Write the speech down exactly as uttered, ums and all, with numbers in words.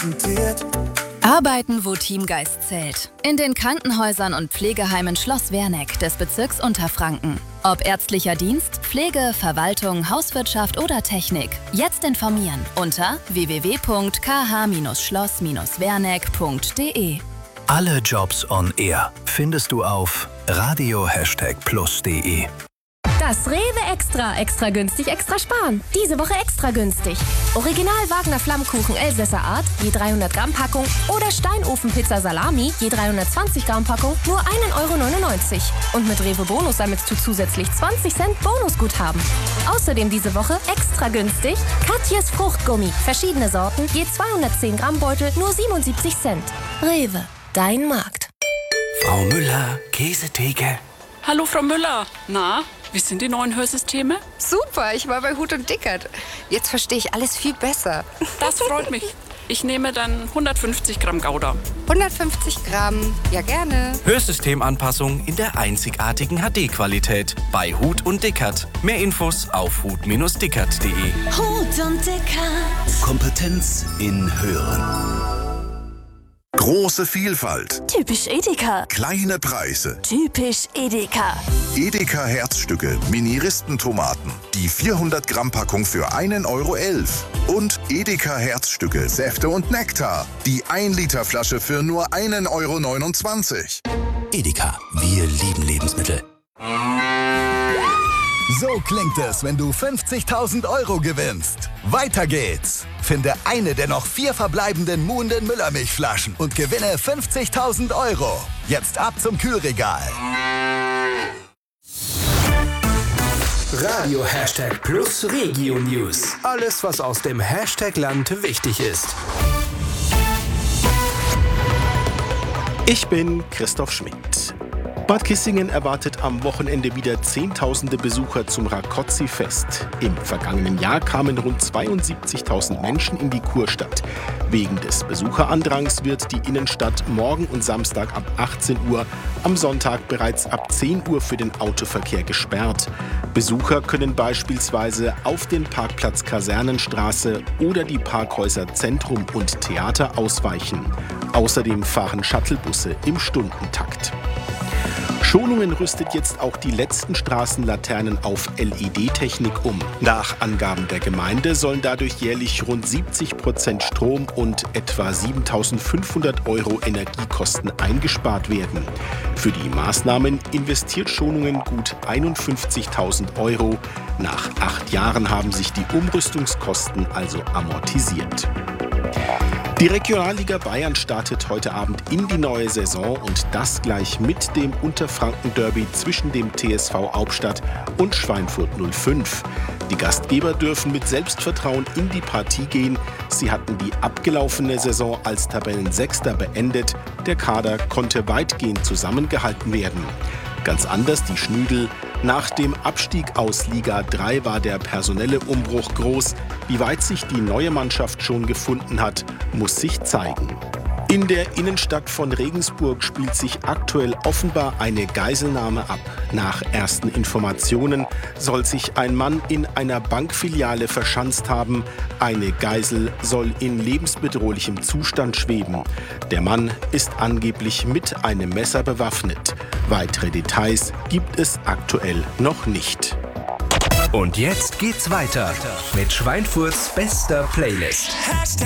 präsentiert. Arbeiten, wo Teamgeist zählt. In den Krankenhäusern und Pflegeheimen Schloss Werneck des Bezirks Unterfranken. Ob ärztlicher Dienst, Pflege, Verwaltung, Hauswirtschaft oder Technik. Jetzt informieren unter w w w punkt k h schloss werneck punkt d e. Alle Jobs on Air findest du auf radio plus punkt d e. Das Rewe Extra. Extra günstig, extra sparen. Diese Woche extra günstig. Original Wagner Flammkuchen Elsässer Art, je dreihundert Gramm Packung. Oder Steinofenpizza Salami, je dreihundertzwanzig Gramm Packung, nur ein Euro neunundneunzig. Und mit Rewe Bonus sammelst du zusätzlich zwanzig Cent Bonusguthaben. Außerdem diese Woche extra günstig Katjes Fruchtgummi. Verschiedene Sorten, je zweihundertzehn Gramm Beutel, nur siebenundsiebzig Cent. Rewe, dein Markt. Frau Müller, Käsetheke. Hallo Frau Müller. Na, wie sind die neuen Hörsysteme? Super, ich war bei Huth und Dickert. Jetzt verstehe ich alles viel besser. Das freut mich. Ich nehme dann hundertfünfzig Gramm Gouda. hundertfünfzig Gramm, ja gerne. Hörsystemanpassung in der einzigartigen H D-Qualität bei Huth und Dickert. Mehr Infos auf huth dickert punkt d e. Huth und Dickert. Kompetenz in Hören. Große Vielfalt. Typisch Edeka. Kleine Preise. Typisch Edeka. Edeka Herzstücke, Mini-Ristentomaten. Die vierhundert Gramm Packung für einen Euro elf. Und Edeka Herzstücke, Säfte und Nektar. Die ein Liter Flasche für nur einen Euro neunundzwanzig. Edeka, wir lieben Lebensmittel. So klingt es, wenn du fünfzigtausend Euro gewinnst. Weiter geht's. Finde eine der noch vier verbleibenden Muhnden Müllermilchflaschen und gewinne fünfzigtausend Euro. Jetzt ab zum Kühlregal. Radio Hashtag Plus Regio News. Alles, was aus dem Hashtag-Land wichtig ist. Ich bin Christoph Schmidt. Bad Kissingen erwartet am Wochenende wieder Zehntausende Besucher zum Rákóczi-Fest. Im vergangenen Jahr kamen rund zweiundsiebzigtausend Menschen in die Kurstadt. Wegen des Besucherandrangs wird die Innenstadt morgen und Samstag ab achtzehn Uhr, am Sonntag bereits ab zehn Uhr für den Autoverkehr gesperrt. Besucher können beispielsweise auf den Parkplatz Kasernenstraße oder die Parkhäuser Zentrum und Theater ausweichen. Außerdem fahren Shuttlebusse im Stundentakt. Schonungen rüstet jetzt auch die letzten Straßenlaternen auf L E D-Technik um. Nach Angaben der Gemeinde sollen dadurch jährlich rund siebzig Prozent Strom und etwa siebentausendfünfhundert Euro Energiekosten eingespart werden. Für die Maßnahmen investiert Schonungen gut einundfünfzigtausend Euro. Nach acht Jahren haben sich die Umrüstungskosten also amortisiert. Die Regionalliga Bayern startet heute Abend in die neue Saison und das gleich mit dem Unterfranken-Derby zwischen dem T S V Hauptstadt und Schweinfurt null fünf. Die Gastgeber dürfen mit Selbstvertrauen in die Partie gehen. Sie hatten die abgelaufene Saison als Tabellensechster beendet. Der Kader konnte weitgehend zusammengehalten werden. Ganz anders die Schnüdel. Nach dem Abstieg aus Liga drei war der personelle Umbruch groß. Wie weit sich die neue Mannschaft schon gefunden hat, muss sich zeigen. In der Innenstadt von Regensburg spielt sich aktuell offenbar eine Geiselnahme ab. Nach ersten Informationen soll sich ein Mann in einer Bankfiliale verschanzt haben. Eine Geisel soll in lebensbedrohlichem Zustand schweben. Der Mann ist angeblich mit einem Messer bewaffnet. Weitere Details gibt es aktuell noch nicht. Und jetzt geht's weiter mit Schweinfurts bester Playlist.